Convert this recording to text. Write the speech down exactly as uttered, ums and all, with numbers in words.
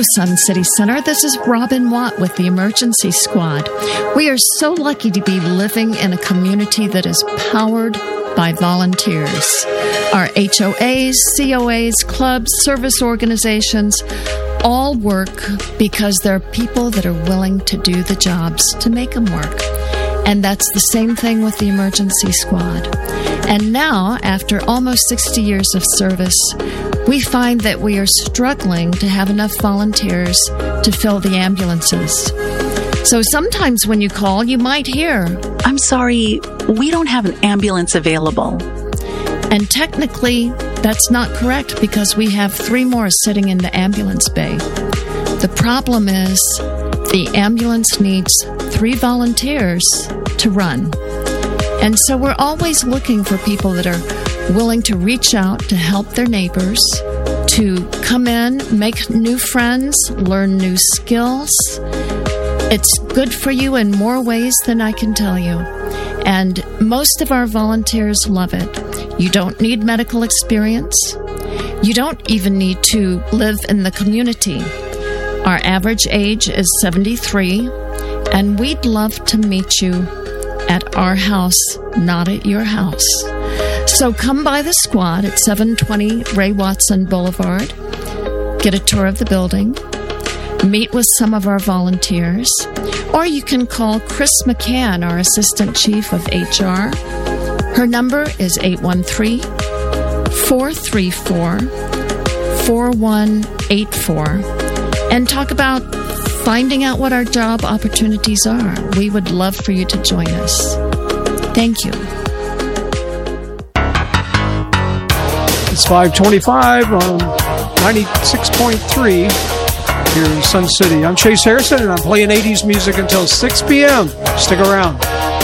Sun City Center. This is Robin Watt with the Emergency Squad. We are so lucky to be living in a community that is powered by volunteers. Our H O As, C O As, clubs, service organizations all work because there are people that are willing to do the jobs to make them work. And that's the same thing with the Emergency Squad. And now, after almost sixty years of service, we find that we are struggling to have enough volunteers to fill the ambulances. So sometimes when you call, you might hear, "I'm sorry, we don't have an ambulance available." And technically, that's not correct because we have three more sitting in the ambulance bay. The problem is the ambulance needs three volunteers to run. And so we're always looking for people that are willing to reach out to help their neighbors, to come in, make new friends, learn new skills. It's good for you in more ways than I can tell you. And most of our volunteers love it. You don't need medical experience. You don't even need to live in the community. Our average age is seventy-three, and we'd love to meet you at our house, not at your house. So come by the squad at seven twenty Ray Watson Boulevard. Get a tour of the building. Meet with some of our volunteers. Or you can call Chris McCann, our Assistant Chief of H R. Her number is eight one three, four three four, four one eight four. And talk about finding out what our job opportunities are. We would love for you to join us. Thank you. It's five twenty-five on ninety-six point three here in Sun City. I'm Chase Harrison, and I'm playing eighties music until six p.m. Stick around.